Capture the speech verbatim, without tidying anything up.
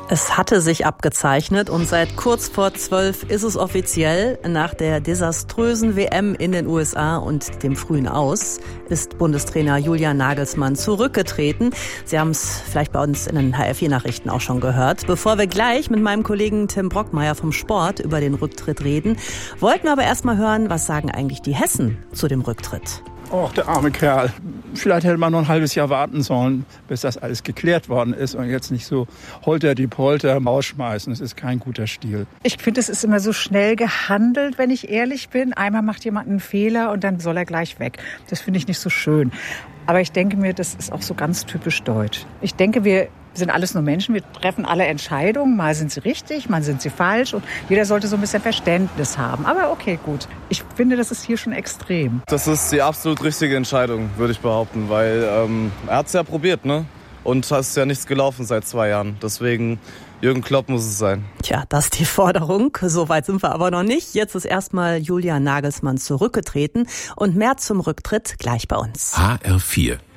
Es hatte sich abgezeichnet und seit kurz vor zwölf ist es offiziell. Nach der desaströsen W M in den U S A und dem frühen Aus ist Bundestrainer Julian Nagelsmann zurückgetreten. Sie haben es vielleicht bei uns in den H R vier Nachrichten auch schon gehört. Bevor wir gleich mit meinem Kollegen Tim Brockmeier vom Sport über den Rücktritt reden, wollten wir aber erst mal hören, was sagen eigentlich die Hessen zu dem Rücktritt. Och, der arme Kerl. Vielleicht hätte man noch ein halbes Jahr warten sollen, bis das alles geklärt worden ist und jetzt nicht so holter die Polter rausschmeißen. Das ist kein guter Stil. Ich finde, es ist immer so schnell gehandelt, wenn ich ehrlich bin. Einmal macht jemand einen Fehler und dann soll er gleich weg. Das finde ich nicht so schön. Aber ich denke mir, das ist auch so ganz typisch deutsch. Ich denke, wir sind alles nur Menschen, wir treffen alle Entscheidungen. Mal sind sie richtig, mal sind sie falsch und jeder sollte so ein bisschen Verständnis haben. Aber okay, gut. Ich finde, das ist hier schon extrem. Das ist die absolut richtige Entscheidung, würde ich behaupten, weil ähm, er hat es ja probiert, ne? Und es ist ja nichts gelaufen seit zwei Jahren. Deswegen, Jürgen Klopp muss es sein. Tja, das ist die Forderung. So weit sind wir aber noch nicht. Jetzt ist erstmal Julian Nagelsmann zurückgetreten und mehr zum Rücktritt gleich bei uns. H R vier